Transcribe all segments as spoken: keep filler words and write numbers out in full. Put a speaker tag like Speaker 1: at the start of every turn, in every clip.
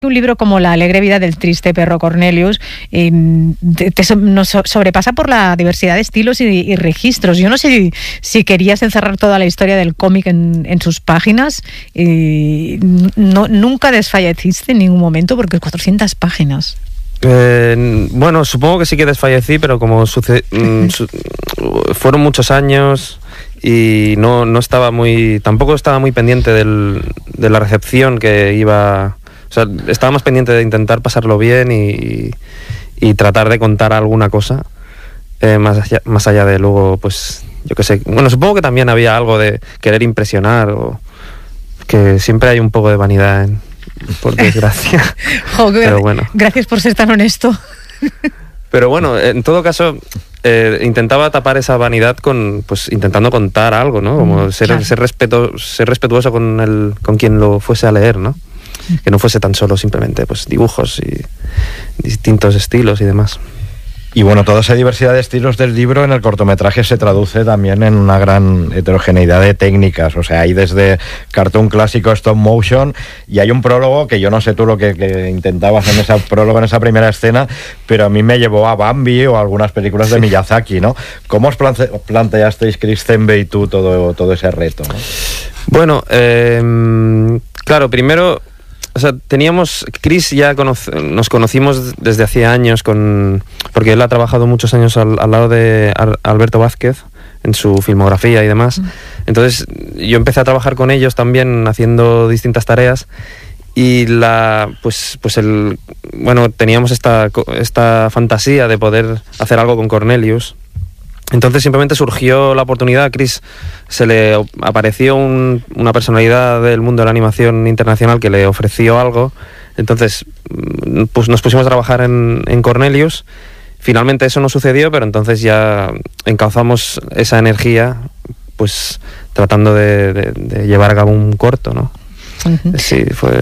Speaker 1: Un libro como La alegre vida del triste perro Cornelius eh, te, te, nos sobrepasa por la diversidad de estilos y, y registros. Yo no sé si, si querías encerrar toda la historia del cómic en, en sus páginas. Eh, no, nunca desfalleciste en ningún momento porque cuatrocientas páginas.
Speaker 2: Eh, bueno, supongo que sí que desfallecí, pero como suce- su- fueron muchos años y no, no estaba muy, tampoco estaba muy pendiente del, de la recepción que iba. O sea, estaba más pendiente de intentar pasarlo bien y, y, y tratar de contar alguna cosa, eh, más, allá, más allá de luego, pues, yo qué sé. Bueno, supongo que también había algo de querer impresionar, o que siempre hay un poco de vanidad, en, por desgracia.
Speaker 1: Jo,
Speaker 2: Pero bueno.
Speaker 1: Gracias por ser tan honesto.
Speaker 2: Pero bueno, en todo caso, eh, intentaba tapar esa vanidad con, pues, intentando contar algo, ¿no? Como ser,
Speaker 1: claro.
Speaker 2: ser, respeto, ser respetuoso con, el, con quien lo fuese a leer, ¿no? Que no fuese tan solo simplemente pues dibujos y distintos estilos y demás.
Speaker 3: Y bueno, toda esa diversidad de estilos del libro en el cortometraje se traduce también en una gran heterogeneidad de técnicas. O sea, hay desde cartoon clásico, stop motion, y hay un prólogo que yo no sé tú lo que, que intentabas en ese prólogo, en esa primera escena, pero a mí me llevó a Bambi o a algunas películas de sí. Miyazaki, ¿no? ¿Cómo os plante- planteasteis, Chris Zembe y tú, todo, todo ese reto, ¿no?
Speaker 2: Bueno, eh, claro, primero... O sea, teníamos... Chris ya conoce, nos conocimos desde hacía años, con porque él ha trabajado muchos años al, al lado de Ar, Alberto Vázquez en su filmografía y demás. Mm. Entonces yo empecé a trabajar con ellos también haciendo distintas tareas y la pues pues el bueno teníamos esta, esta fantasía de poder hacer algo con Cornelius. Entonces simplemente surgió la oportunidad. A Chris se le apareció un, una personalidad del mundo de la animación internacional que le ofreció algo. Entonces pues nos pusimos a trabajar en, en Cornelius. Finalmente eso no sucedió, pero entonces ya encauzamos esa energía pues tratando de, de, de llevar a cabo un corto, ¿no? Uh-huh. Sí, fue...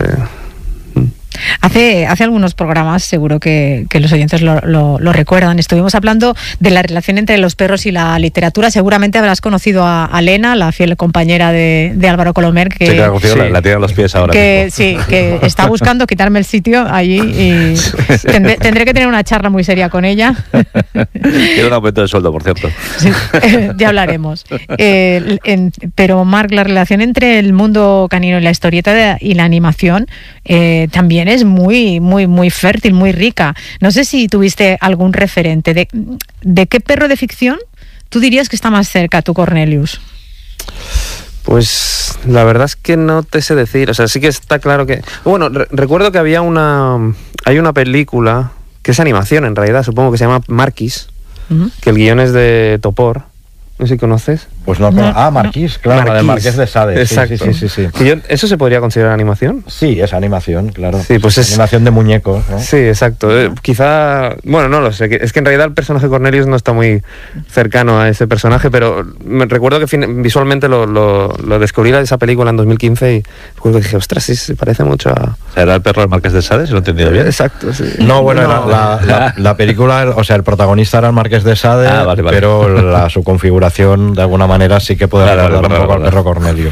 Speaker 1: Hace, hace algunos programas, seguro que, que los oyentes lo, lo, lo recuerdan, estuvimos hablando de la relación entre los perros y la literatura. Seguramente habrás conocido a, a Lena, la fiel compañera de, de Álvaro Colomer, que,
Speaker 4: sí, que la, sí. la, la tiene a los pies ahora
Speaker 1: que,
Speaker 4: mismo.
Speaker 1: Sí, que está buscando quitarme el sitio allí y tendré, tendré que tener una charla muy seria con ella.
Speaker 4: Quiero un aumento de sueldo, por cierto.
Speaker 1: Sí, eh, ya hablaremos. Eh, en, pero, Marc, la relación entre el mundo canino y la historieta de, y la animación eh, también es muy, muy, muy fértil, muy rica. No sé si tuviste algún referente. ¿De, de qué perro de ficción tú dirías que está más cerca, tu Cornelius?
Speaker 2: Pues la verdad es que no te sé decir. O sea, sí que está claro que... Bueno, re- recuerdo que había una... Hay una película que es animación, en realidad, supongo que se llama Marquis, uh-huh. que el guión es de Topor. No sé si conoces.
Speaker 3: Pues no, no ah, Marquís, no. claro, Marquís. del Marqués de Sade.
Speaker 2: Exacto.
Speaker 3: Sí, sí, sí, sí, sí.
Speaker 2: Yo, ¿eso se podría considerar animación?
Speaker 3: Sí, es animación, claro.
Speaker 2: Sí, pues es
Speaker 3: animación de muñecos, ¿no?
Speaker 2: Sí, exacto. Eh, quizá, bueno, no lo sé. Es que en realidad el personaje de Cornelius no está muy cercano a ese personaje, pero me recuerdo que fin, visualmente lo, lo, lo descubrí en esa película en dos mil quince y recuerdo que dije, ostras, sí, se parece mucho a...
Speaker 4: O sea, ¿era el perro del Marqués de Sade, si lo he entendido bien?
Speaker 2: Exacto, sí.
Speaker 3: No, bueno, no. La, la, la, la película, o sea, el protagonista era el Marqués de Sade, ah, vale, vale. pero la, su configuración de alguna manera sí que puede claro, recordar claro, un poco claro, al perro Cornelio.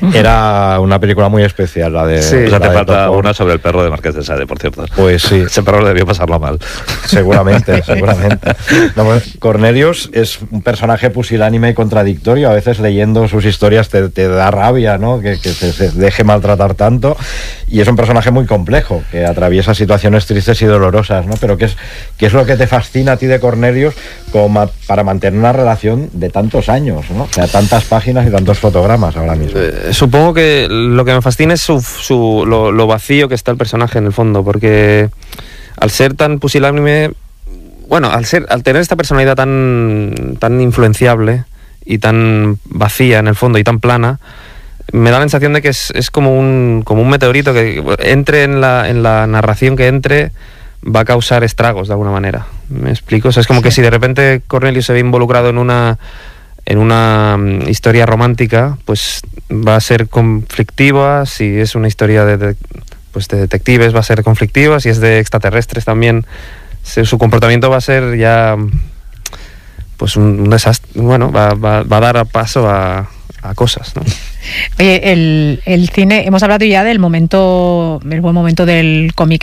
Speaker 3: Era una película muy especial, la de...
Speaker 4: Sí, pues hace falta una sobre el perro de Marqués de Sade, por cierto.
Speaker 3: Pues sí.
Speaker 4: Ese perro debió pasarlo mal.
Speaker 3: Seguramente, seguramente. No, pues, Cornelius es un personaje pusilánime y contradictorio. A veces leyendo sus historias te, te da rabia, ¿no? Que, que se, se deje maltratar tanto. Y es un personaje muy complejo, que atraviesa situaciones tristes y dolorosas, ¿no? Pero ¿qué es, qué es lo que te fascina a ti de Cornelius como para mantener una relación de tantos años, ¿no? O sea, tantas páginas y tantos fotogramas ahora mismo.
Speaker 2: Eh, supongo que lo que me fascina es su, su, lo, lo vacío que está el personaje en el fondo, porque al ser tan pusilánime, bueno, al ser, al tener esta personalidad tan, tan influenciable y tan vacía en el fondo y tan plana, me da la sensación de que es, es como un, como un meteorito que entre en la, en la narración que entre va a causar estragos de alguna manera. ¿Me explico? O sea, es como sí. que si de repente Cornelius se ve involucrado en una en una um, historia romántica, pues va a ser conflictiva. Si es una historia de, de, pues de detectives va a ser conflictiva. Si es de extraterrestres también, se, su comportamiento va a ser ya pues un, un desastre. Bueno, va, va, va a dar paso a, a cosas, ¿no?
Speaker 1: Oye, el, el cine, hemos hablado ya del momento, el buen momento del cómic